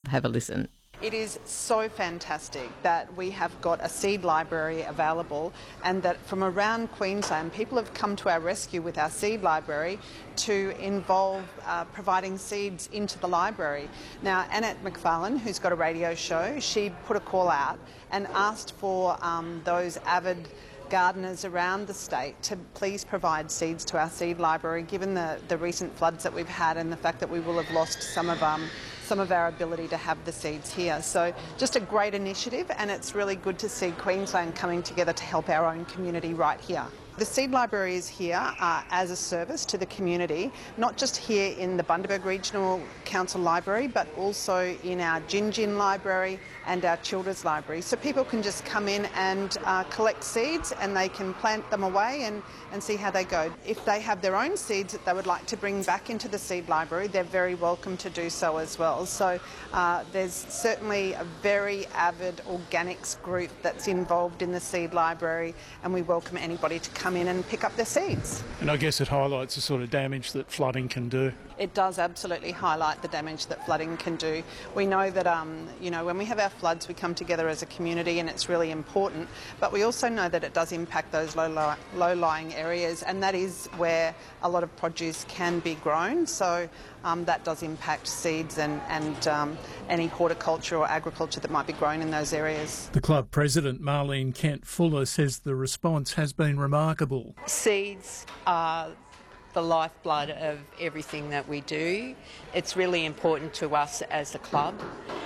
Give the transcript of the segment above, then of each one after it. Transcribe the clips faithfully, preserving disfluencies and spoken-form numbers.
Have a listen. It is so fantastic that we have got a seed library available, and that from around Queensland people have come to our rescue with our seed library to involve uh, providing seeds into the library. Now, Annette McFarlane, who's got a radio show, she put a call out and asked for um, those avid gardeners around the state to please provide seeds to our seed library, given the, the recent floods that we've had and the fact that we will have lost some of um, some of our ability to have the seeds here. So just a great initiative, and it's really good to see Queensland coming together to help our own community right here. The Seed Library is here uh, as a service to the community, not just here in the Bundaberg Regional Council Library, but also in our Gin Gin Library and our Children's Library. So people can just come in and uh, collect seeds, and they can plant them away and, and see how they go. If they have their own seeds that they would like to bring back into the Seed Library, they're very welcome to do so as well. So uh, there's certainly a very avid organics group that's involved in the Seed Library, and we welcome anybody to come in and pick up their seeds. And I guess it highlights the sort of damage that flooding can do. It does absolutely highlight the damage that flooding can do. We know that um, you know, when we have our floods, we come together as a community, and it's really important, but we also know that it does impact those low, low-lying areas, and that is where a lot of produce can be grown. So um, that does impact seeds and, and um, any horticulture or agriculture that might be grown in those areas. The club president, Marlene Kent-Fuller, says the response has been remarkable. Seeds are the lifeblood of everything that we do. It's really important to us as a club,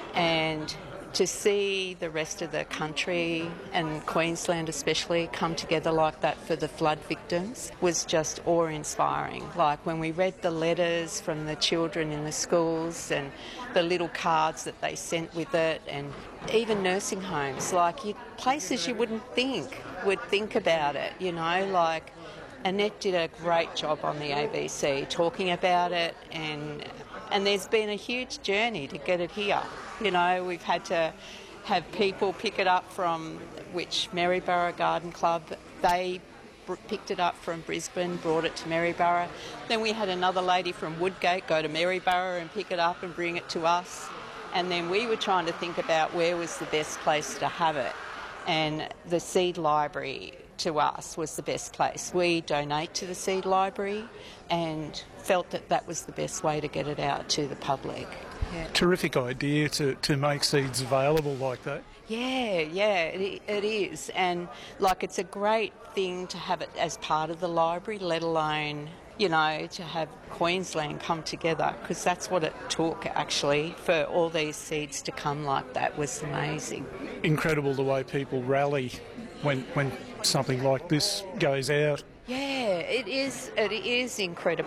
and to see the rest of the country and Queensland especially come together like that for the flood victims was just awe-inspiring. Like when we read the letters from the children in the schools and the little cards that they sent with it, and even nursing homes, like you, places you wouldn't think would think about it, you know, like Annette did a great job on the A B C talking about it, and and there's been a huge journey to get it here. You know, we've had to have people pick it up from which Maryborough Garden Club, they picked it up from Brisbane, brought it to Maryborough. Then we had another lady from Woodgate go to Maryborough and pick it up and bring it to us. And then we were trying to think about where was the best place to have it. And the Seed Library to us was the best place. We donate to the Seed Library and felt that that was the best way to get it out to the public. Yeah. Terrific idea to, to make seeds available like that. Yeah, yeah, it, it is. And, like, it's a great thing to have it as part of the library, let alone, you know, to have Queensland come together, because that's what it took, actually, for all these seeds to come like that. Was amazing. Incredible the way people rally when when something like this goes out. Yeah, it is, it is incredible.